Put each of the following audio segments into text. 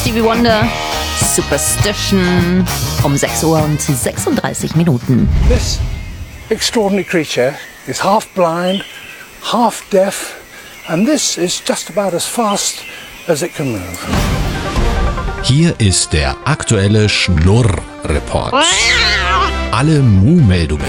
Stevie Wonder, Superstition, um 6 Uhr und 36 Minuten. This extraordinary creature is half blind, half deaf, and this is just about as fast as it can move. Hier ist der aktuelle Schnurr-Report. Alle Mu-Meldungen.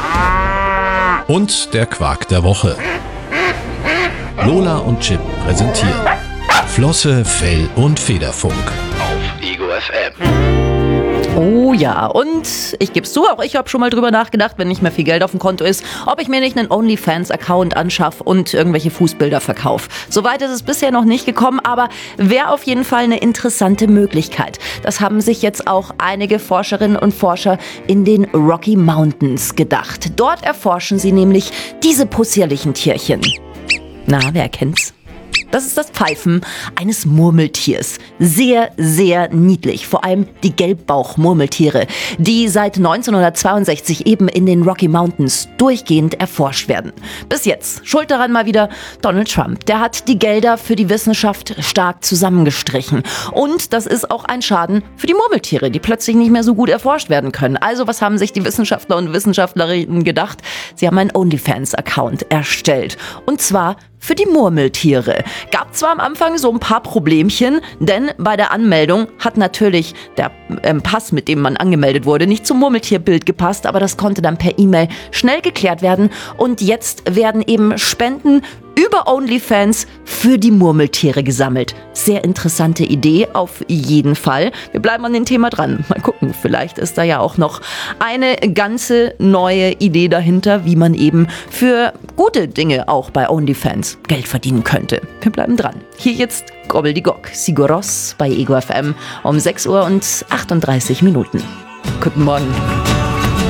Und der Quark der Woche. Lola und Chip präsentieren Flosse, Fell und Federfunk auf Ego FM. Oh ja, und ich gebe es zu, auch ich habe schon mal drüber nachgedacht, wenn nicht mehr viel Geld auf dem Konto ist, ob ich mir nicht einen OnlyFans-Account anschaffe und irgendwelche Fußbilder verkaufe. Soweit ist es bisher noch nicht gekommen, aber wäre auf jeden Fall eine interessante Möglichkeit. Das haben sich jetzt auch einige Forscherinnen und Forscher in den Rocky Mountains gedacht. Dort erforschen sie nämlich diese possierlichen Tierchen. Na, wer kennt's? Das ist das Pfeifen eines Murmeltiers. Sehr, sehr niedlich. Vor allem die Gelbbauchmurmeltiere, die seit 1962 eben in den Rocky Mountains durchgehend erforscht werden. Bis jetzt. Schuld daran mal wieder Donald Trump. Der hat die Gelder für die Wissenschaft stark zusammengestrichen. Und das ist auch ein Schaden für die Murmeltiere, die plötzlich nicht mehr so gut erforscht werden können. Also was haben sich die Wissenschaftler und Wissenschaftlerinnen gedacht? Sie haben einen OnlyFans-Account erstellt. Und zwar für die Murmeltiere. Gab zwar am Anfang so ein paar Problemchen, denn bei der Anmeldung hat natürlich der Pass, mit dem man angemeldet wurde, nicht zum Murmeltierbild gepasst, aber das konnte dann per E-Mail schnell geklärt werden und jetzt werden eben Spenden über OnlyFans für die Murmeltiere gesammelt. Sehr interessante Idee auf jeden Fall. Wir bleiben an dem Thema dran. Mal gucken, vielleicht ist da ja auch noch eine ganze neue Idee dahinter, wie man eben für gute Dinge auch bei OnlyFans Geld verdienen könnte. Wir bleiben dran. Hier jetzt Gobbeldigock, Sigur Rós bei Ego FM um 6 Uhr und 38 Minuten. Guten Morgen.